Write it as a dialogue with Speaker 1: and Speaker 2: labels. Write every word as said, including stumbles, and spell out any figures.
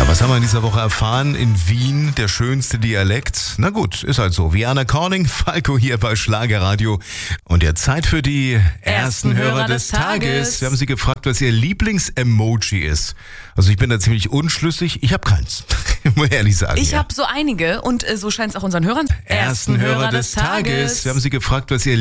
Speaker 1: Ja, was haben wir in dieser Woche erfahren? In Wien der schönste Dialekt. Na gut, ist halt so. Viana Corning, Falco hier bei Schlagerradio. Und jetzt Zeit für die ersten, ersten Hörer, Hörer des, des Tages. Tages. Wir haben Sie gefragt, was Ihr Lieblings-Emoji ist. Also ich bin da ziemlich unschlüssig. Ich habe keins, muss ich ehrlich sagen.
Speaker 2: Ich
Speaker 1: ja.
Speaker 2: habe so einige und äh, so scheint es auch unseren Hörern.
Speaker 1: Ersten, ersten Hörer, Hörer des, des Tages. Tages. Wir haben Sie gefragt, was Ihr